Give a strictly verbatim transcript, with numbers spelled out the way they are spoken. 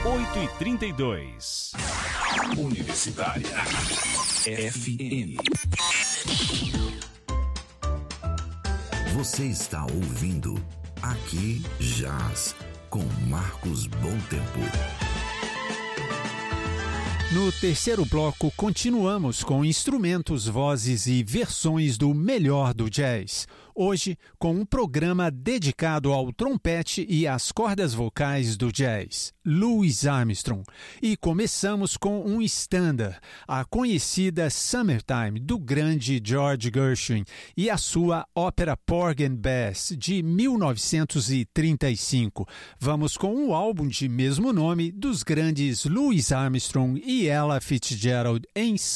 oito e trinta e dois. Universitária F M. Você está ouvindo Aqui Jazz, com Marcos Bom Tempo. No terceiro bloco, continuamos com instrumentos, vozes e versões do melhor do jazz. Hoje, com um programa dedicado ao trompete e às cordas vocais do jazz, Louis Armstrong. E começamos com um standard, a conhecida Summertime, do grande George Gershwin, e a sua ópera Porgy and Bess, de mil novecentos e trinta e cinco. Vamos com o álbum de mesmo nome dos grandes Louis Armstrong e Ella Fitzgerald em